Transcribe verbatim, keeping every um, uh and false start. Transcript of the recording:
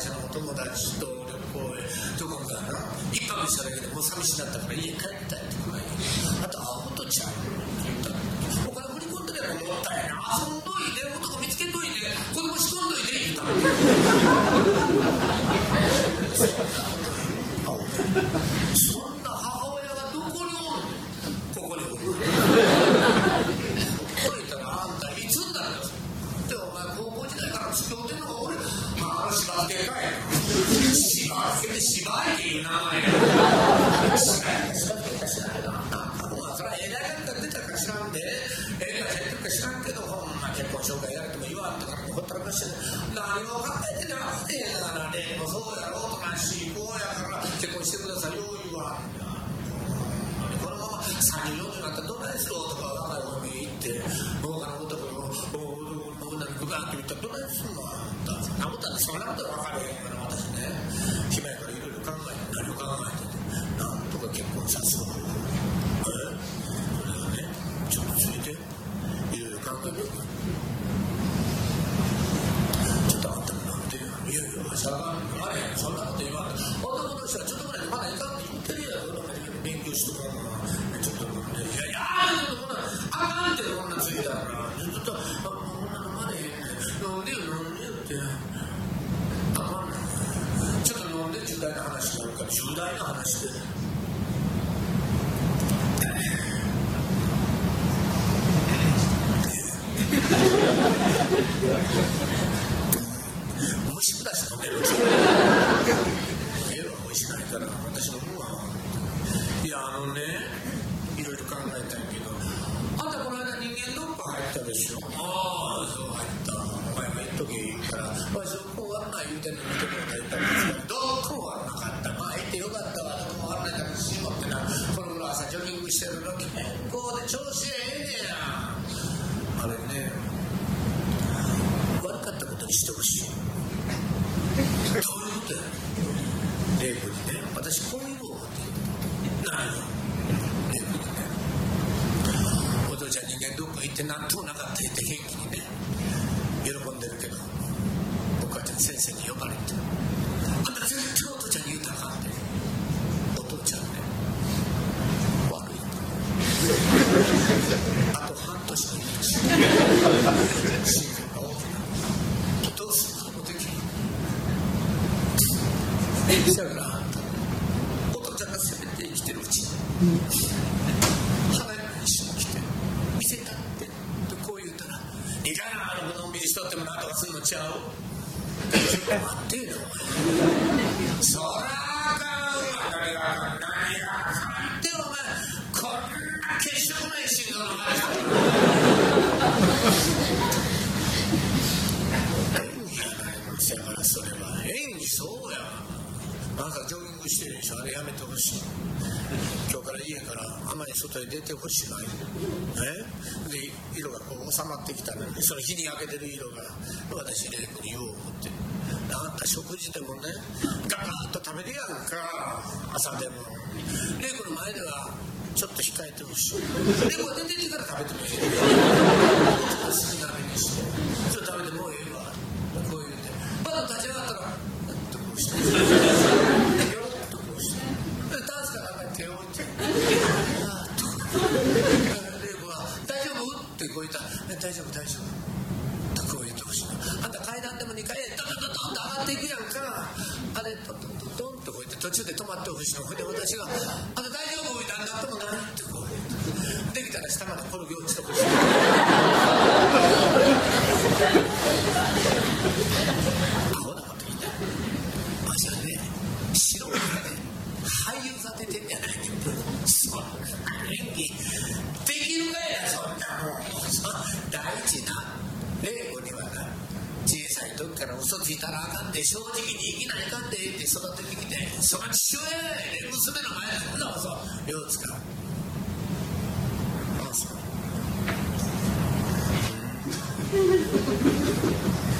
私のお友達と旅行へどこかな一泊しただけでもう寂しいなったから家帰りたいって言ってあとアホとちゃうって言ったらお金振り込んでればもったいな遊んどいて男見つけといて子供仕込んどいて言ったのそんな母親がどこにおるのここにおると言ったらあんたいつになるよでお前高校時代から付き合うてんのが俺あの芝漬けかい芝漬けで芝居っていう名前や芝漬けか知らないなまあそれはえらいが出たか知らんでええか知ってるか知らんけどほんま結婚紹介やれても言わんとかほったらかして何を考えてんねんええだからねもうそうやろうとなしこうやから結婚してくださいよう言わんこのままさんじゅう、よんじゅうになったらどないするとか若い方に行って僕がの男の女にグバーって言ったらどないするのあんたそんなことは分かるへんから私ね暇やからいろいろ考えて何を考えててなんとか結婚させるえそれがねちょっとついていろいろ考えてるちょっとあんたもなんていやいやはしゃがんあれそんなこと言わんと男としてはちょっとぐらいまだいかんって言ってるやろ勉強しとかなちょっといやいやちょっとこんなあかんってこんなついたからちょっとこんなのまでへんねんなんでよなんでよってあかんねんちょっと飲んで重大な話になるから重大な話で虫下し飲める家はおいしないから私の方はいやあのねいろいろ考えたんやけどあんたこの間人間ドック入ったでしょああそう入ったお前も言っとけいいから私どこ終わらない言うてんの見てもらったら言ったんですけどどこ終わらなかったまあ行ってよかったわどこ終わらないからしもってなこの頃朝ジョギングしてるの健康で調子ええねやあれね悪かったことにしてほしいどういうことや玲子にね私こういうのって何よ玲子にねお父ちゃん人間どっか行って何ともなかった言って元気にね喜んでるけどお母ちゃん先生に呼ばれてあんた絶対お父ちゃんに言うたらあかんってお父ちゃんね悪いあと半年の命心臓が大きなどうすることもできるだからお父ちゃんがせめて生きてるうちに花嫁に一緒に来て見せたってとこう言うたらいかなあののんびりしとってもなんとかすんのちゃうちょっと待ってよそらあかんわ誰があかん何があかんってお前こんな血色ない心臓の話演技やないもんせやからそれは演技そうや朝ジョギングしてるでしょあれやめてほしい今日から家からあまり外へ出てほしないねで色がこう収まってきたのにその日に焼けてる色が私玲子に言おう思ってあんた食事でもねガガッと食べるやんか朝でも玲子の前ではちょっと控えてほしい玲子が出てきたら食べてもいいけど好きなめにしてそれ食べてもうええわこう言うてまだ立ち上がったらどうしてよろっとこうしてダンスから手を置いてああと玲子は大丈夫ってこう言ったら大丈夫大丈夫とこう言ってほしいあんた階段でもにかいへドドドドンと上がっていくやんかあれドドドドンとこう言って途中で止まってほしいのほいで私があんた大丈夫みたいになってもないってこう言ってできたら下まで転げ落ちてほしいアホなこと言いたい私はね白いね俳優さん出てんじゃないそんな演技できるかやそんなもん大事な玲子にはな小さい時から嘘ついたらあかんで正直に生きないかんでって育ててきてその父親やで娘の前でそんな嘘よう使うあそう